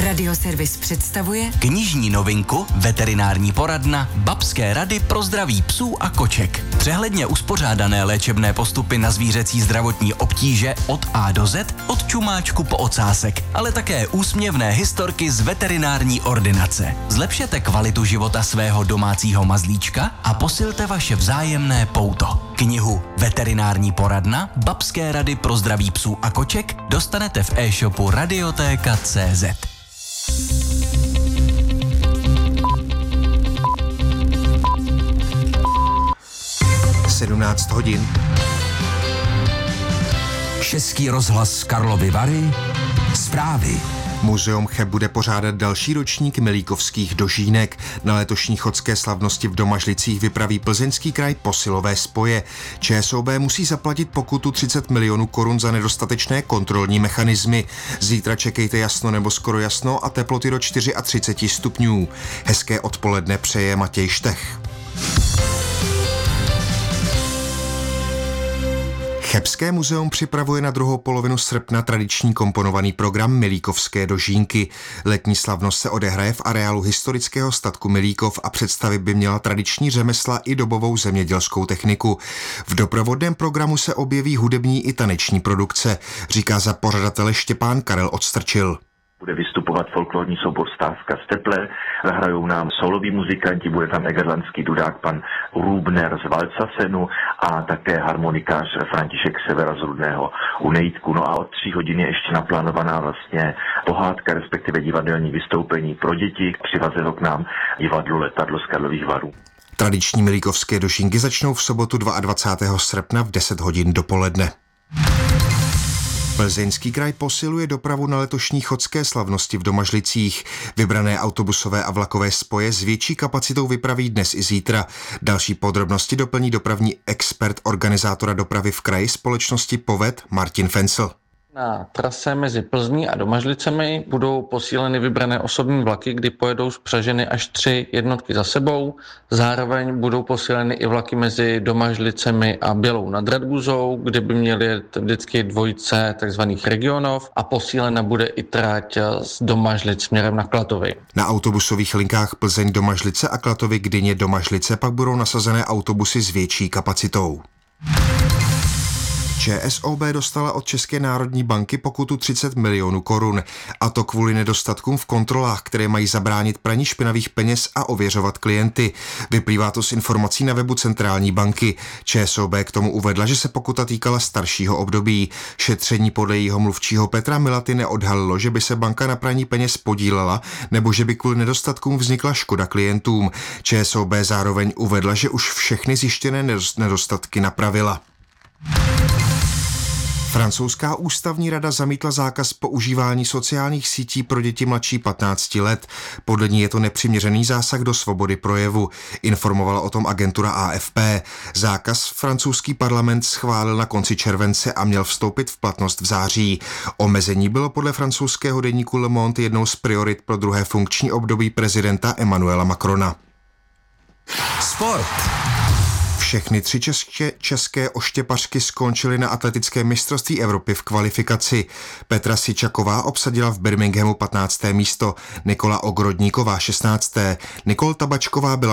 Radioservis představuje knižní novinku Veterinární poradna Babské rady pro zdraví psů a koček. Přehledně uspořádané léčebné postupy na zvířecí zdravotní obtíže od A do Z, od čumáčku po ocásek, ale také úsměvné historky z veterinární ordinace. Zlepšete kvalitu života svého domácího mazlíčka a posilte vaše vzájemné pouto. Knihu Veterinární poradna Babské rady pro zdraví psů a koček dostanete v e-shopu Radiotéka.cz. 17 hodin. Český rozhlas Karlovy Vary. Zprávy. Muzeum Cheb bude pořádat další ročník Milíkovských dožínek. Na letošní chodské slavnosti v Domažlicích vypraví Plzeňský kraj posilové spoje. ČSOB musí zaplatit pokutu 30 milionů korun za nedostatečné kontrolní mechanismy. Zítra čekejte jasno nebo skoro jasno a teploty do 34 stupňů. Hezké odpoledne přeje Matěj Štech. Chebské muzeum připravuje na druhou polovinu srpna tradiční komponovaný program Milíkovské dožínky. Letní slavnost se odehraje v areálu historického statku Milíkov a představit by měla tradiční řemesla i dobovou zemědělskou techniku. V doprovodném programu se objeví hudební i taneční produkce, říká za pořadatele Štěpán Karel Odstrčil. Bude vystupovat folklorní soubor Stávka z Teple, zahrajou nám souloví muzikanti, bude tam egerlandský dudák pan Rubner z Valcasenu a také harmonikář František Severa z Rudného u Nejítku. No a od 3 hodin je ještě naplánovaná vlastně pohádka, respektive divadelní vystoupení pro děti. Přiveze ho k nám divadlo Letadlo z Karlových Varů. Tradiční milíkovské dožínky začnou v sobotu 22. srpna v 10 hodin dopoledne. Plzeňský kraj posiluje dopravu na letošní chodské slavnosti v Domažlicích. Vybrané autobusové a vlakové spoje s větší kapacitou vypraví dnes i zítra. Další podrobnosti doplní dopravní expert organizátora dopravy v kraji společnosti Poved Martin Fencl. Na trase mezi Plzní a Domažlicemi budou posíleny vybrané osobní vlaky, kdy pojedou spřaženy až 3 jednotky za sebou. Zároveň budou posíleny i vlaky mezi Domažlicemi a Bělou nad Radguzou, kde by měly jet vždycky dvojice tzv. Regionov a posílena bude i trať z Domažlic směrem na Klatovy. Na autobusových linkách Plzeň Domažlice a Klatovy Gdyně Domažlice pak budou nasazené autobusy s větší kapacitou. ČSOB dostala od České národní banky pokutu 30 milionů korun, a to kvůli nedostatkům v kontrolách, které mají zabránit praní špinavých peněz a ověřovat klienty. Vyplývá to z informací na webu centrální banky. ČSOB k tomu uvedla, že se pokuta týkala staršího období. Šetření podle jejího mluvčího Petra Milaty neodhalilo, že by se banka na praní peněz podílela nebo že by kvůli nedostatkům vznikla škoda klientům. ČSOB zároveň uvedla, že už všechny zjištěné nedostatky napravila. Francouzská ústavní rada zamítla zákaz používání sociálních sítí pro děti mladší 15 let. Podle ní je to nepřiměřený zásah do svobody projevu, informovala o tom agentura AFP. Zákaz francouzský parlament schválil na konci července a měl vstoupit v platnost v září. Omezení bylo podle francouzského deníku Le Monde jednou z priorit pro druhé funkční období prezidenta Emmanuela Macrona. Sport. Všechny 3 české oštěpařky skončily na atletickém mistrovství Evropy v kvalifikaci. Petra Sičaková obsadila v Birminghamu 15. místo, Nikola Ogrodníková 16. Nikol Tabačková byla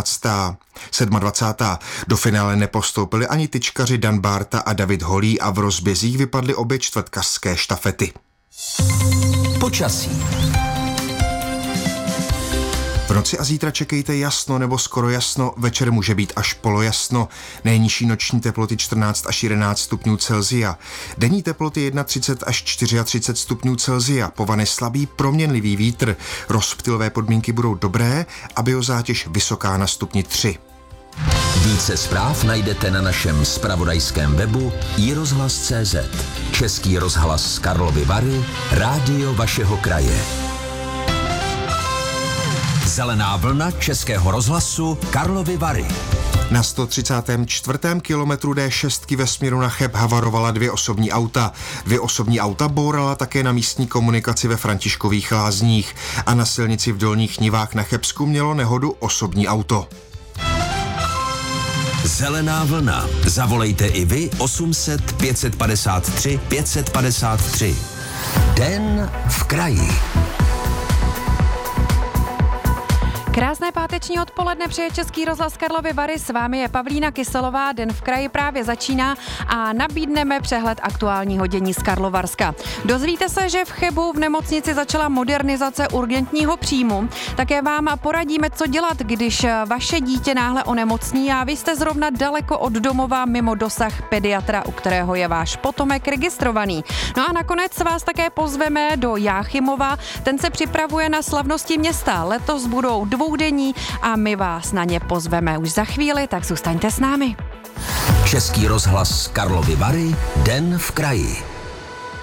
27. Do finále nepostoupili ani tyčkaři Dan Bárta a David Holý a v rozbězích vypadly obě čtvrtkařské štafety. Počasí. V noci a zítra čekejte jasno nebo skoro jasno, večer může být až polojasno. Nejnižší noční teploty 14 až 11 stupňů Celsia. Denní teploty 31 až 34 stupňů Celsia. Po vane slabý proměnlivý vítr. Rozptylové podmínky budou dobré a biozátěž vysoká na stupni 3. Více zpráv najdete na našem zpravodajském webu iRozhlas.cz. Český rozhlas z Karlovy Vary, rádio vašeho kraje. Zelená vlna Českého rozhlasu Karlovy Vary. Na 134. kilometru D6 ve směru na Cheb havarovala 2 osobní auta. 2 osobní auta bourala také na místní komunikaci ve Františkových Lázních a na silnici v Dolních Nivách na Chebsku mělo nehodu osobní auto. Zelená vlna. Zavolejte i vy 800 553 553. Den v kraji. Krásné páteční odpoledne přeje Český rozhlas Karlovy Vary, s vámi je Pavlína Kyselová, Den v kraji právě začíná a nabídneme přehled aktuálního dění z Karlovarska. Dozvíte se, že v Chebu v nemocnici začala modernizace urgentního příjmu. Také vám poradíme, co dělat, když vaše dítě náhle onemocní a vy jste zrovna daleko od domova mimo dosah pediatra, u kterého je váš potomek registrovaný. No a nakonec vás také pozveme do Jáchymova, ten se připravuje na slavnosti města. Letos budou dvoudenní a my vás na ně pozveme už za chvíli, tak zůstaňte s námi. Český rozhlas Karlovy Vary, Den v kraji.